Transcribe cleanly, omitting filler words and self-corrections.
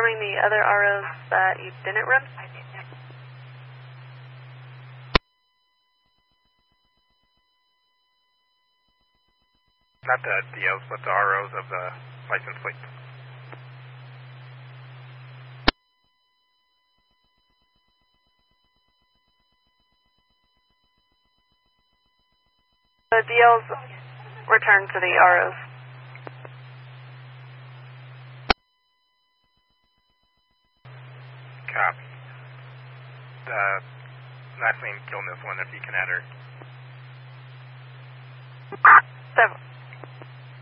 showing the other ROs that you didn't run? Not the DOs, but the ROs of the license plate. The DLs return to the ROs. Copy. Last name Gilness one, if you can add her.